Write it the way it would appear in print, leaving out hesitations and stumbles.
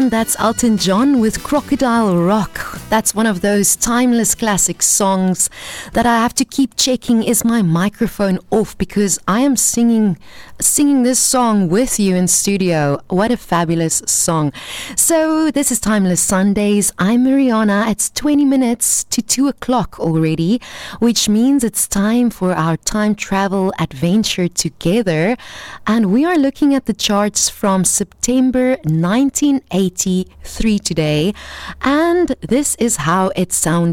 And that's Elton John with Crocodile Rock. That's one of those timeless classic songs that I have to keep checking, is my microphone off, because I am singing this song with you in studio. What a fabulous song. So this is Timeless Sundays. I'm Mariana. It's 20 minutes to 2 o'clock already, which means it's time for our time travel adventure together. And we are looking at the charts from September 1983 today. And this is how it sounded